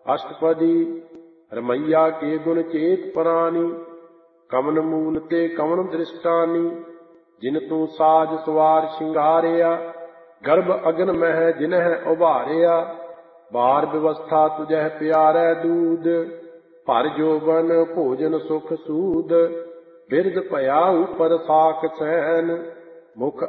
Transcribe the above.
ਅਸ਼ਟਪਦੀ ਰਮਈਆ ਕੇ ਗੁਣ ਚੇਤ ਪ੍ਰਾਨੀ। ਕਮਨ ਮੂਲ ਤੇ ਕਮਨ ਦ੍ਰਿਸ਼ਟਾਨੀ। ਜਿਨ ਤੂੰ ਸਾਜ ਸਵਾਰ ਸ਼ਿੰਗਾਰਿਆ। ਗਰਭ ਅਗਨ ਮਹਿ ਜਿਨਹਿ ਉਭਾਰਿਆ। ਬਾਰ ਵਿਵਸਥਾ ਤੁਝਹਿ ਪਿਆਰੈ ਦੂਧ। ਭਰ ਜੋਬਨ ਭੋਜਨ ਸੁਖ ਸੂਧ। ਬਿਰਧ ਭਇਆ ਉਪਰ ਸਾਖ ਸੈਨ। ਮੁਖ